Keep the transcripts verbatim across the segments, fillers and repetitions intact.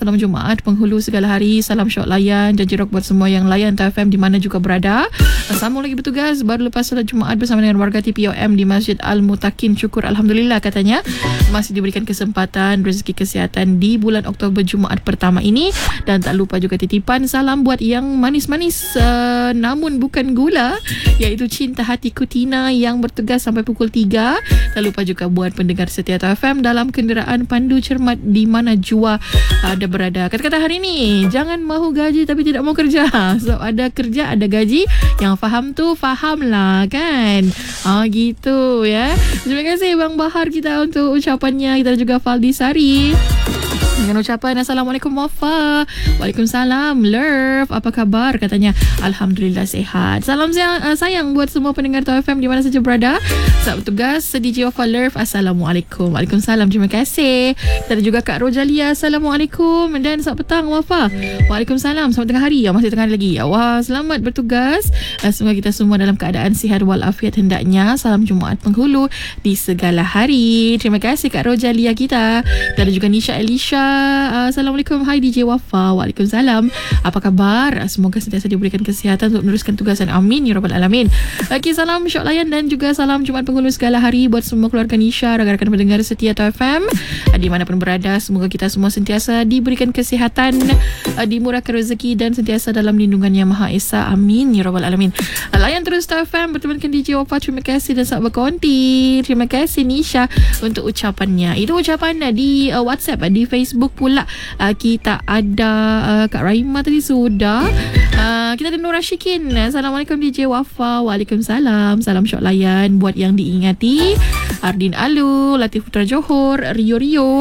salam Jumaat penghulu segala hari. Salam syok layan, janji rock buat semua yang layan T F M di mana juga berada. Sambung lagi bertugas baru lepas salat Jumaat bersama dengan warga T P O M di Masjid Al-Mutakin. Syukur Alhamdulillah katanya masih diberikan kesempatan rezeki kesihatan di bulan Oktober Jumaat pertama ini. Dan tak lupa juga titipan salam buat yang manis-manis uh, namun bukan gula, iaitu Cinta Hatiku Tina yang bertugas sampai pukul tiga. Tak lupa juga buat pendengar setia T F M dalam kenderaan pandu cermat di mana jua ada berada. Kata-kata hari ni, jangan mahu gaji tapi tidak mau kerja. So ada kerja, ada gaji. Yang faham tu faham lah kan. Ah gitu ya. Terima kasih Bang Bahar kita untuk ucapannya. Kita juga Faldi Sari dengan ucapan Assalamualaikum Wafa. Waalaikumsalam Lurf, apa khabar? Katanya Alhamdulillah sihat. Salam sayang, uh, sayang buat semua pendengar T F M di mana saja berada. Sahabat tugas D J Wafa Lurf, Assalamualaikum. Waalaikumsalam, terima kasih. Kita ada juga Kak Rojalia, Assalamualaikum. Dan selamat petang Wafa. Waalaikumsalam, selamat tengah hari. Ya, masih tengah hari lagi. Wah, selamat bertugas. uh, Semoga kita semua dalam keadaan sihat walafiat hendaknya. Salam Jumaat penghulu di segala hari. Terima kasih Kak Rojalia kita. Kita ada juga Nisha Elisha. Uh, Assalamualaikum. Hai D J Wafa. Waalaikumsalam. Apa khabar? Semoga sentiasa diberikan kesihatan untuk meneruskan tugasan. Amin ya rabbal alamin. Okey, salam syok layan dan juga salam Jumaat penghulu segala hari buat semua keluarga Nisha, rakan-rakan pendengar setia T F M uh, di manapun berada. Semoga kita semua sentiasa diberikan kesihatan, uh, dimurahkan rezeki dan sentiasa dalam lindungan Yang Maha Esa. Amin ya rabbal alamin. Uh, layan terus T F M bertemankan D J Wafa. Terima kasih dan sahabat berkonti. Terima kasih Nisha untuk ucapannya. Itu ucapan uh, di uh, WhatsApp, uh, di Facebook pula uh, kita ada uh, Kak Raima tadi sudah. Uh, kita ada Nora Syikin. Assalamualaikum D J Wafa. Waalaikumsalam. Salam syok layan buat yang diingati. Ardin Alu, Latif Putra Johor, Rio Rio,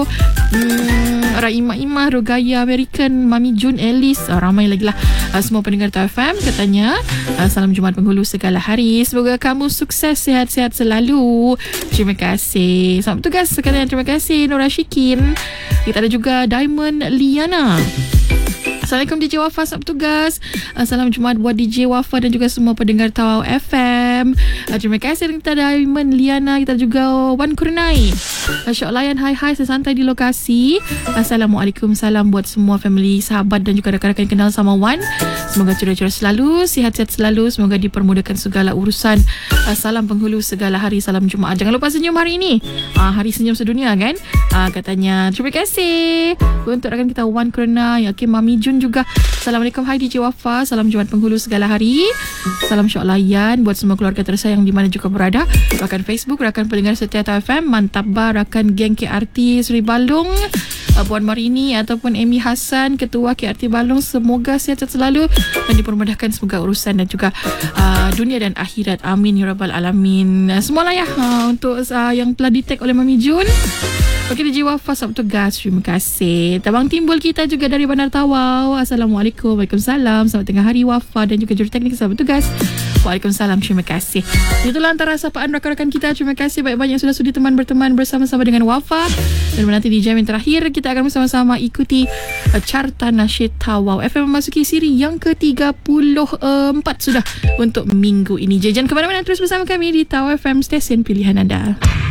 hmm, Raima Imah, Rogaya American, Mami Jun, Alice, uh, ramai lagi lah uh, semua pendengar T F M katanya. Uh, salam Jumaat penghulu segala hari. Semoga kamu sukses, sihat-sihat selalu. Terima kasih. Selamat bertugas sekalian. Terima kasih Nora Syikin. Kita ada juga Diamond Liana. Assalamualaikum D J Wafa, selamat bertugas. Salam Jumaat buat D J Wafa dan juga semua pendengar Tawau F M. Terima kasih kita ada Diamond Liana. Kita juga Wan Kurnai. Syok layan, hai-hai, sesantai di lokasi. Assalamualaikum, salam buat semua family, sahabat dan juga rakan-rakan yang kenal sama Wan. Semoga ceria-ceria selalu, sihat-sihat selalu. Semoga dipermudahkan segala urusan. Salam penghulu segala hari, salam Jumaat. Jangan lupa senyum hari ini. Hari senyum sedunia kan? Katanya. Terima kasih untuk rakan kita Wan Kurnai. Okay, Mami Jun juga. Assalamualaikum, hai D J Wafa. Salam Jumaat penghulu segala hari. Salam syok layan buat semua keluarga tersayang di mana juga berada. Rakan Facebook, rakan pendengar setia T F M, mantap bar, rakan geng K R T Seri Balung, Puan Marini ataupun Amy Hassan, Ketua K R T Balung. Semoga sihat selalu dan dipermudahkan semoga urusan dan juga uh, dunia dan akhirat. Amin ya rabbal alamin. Semualah ya uh, untuk uh, yang telah di-tag oleh Mami Jun. Okey, D J Wafa, selamat bertugas. Terima kasih. Tabang timbul kita juga dari Bandar Tawau. Assalamualaikum. Waalaikumsalam. Selamat tengah hari Wafa dan juga juruteknik, selamat bertugas. Waalaikumsalam. Terima kasih. Itulah antara sapaan rakan-rakan kita. Terima kasih banyak-banyak yang sudah sudi teman berteman bersama-sama dengan Wafa. Dan nanti di jam yang terakhir kita akan bersama-sama ikuti uh, Carta Nasyid Tawau F M memasuki siri yang ke tiga puluh empat sudah untuk minggu ini. Jangan ke mana-mana, terus bersama kami di Tawau F M, stesen pilihan anda.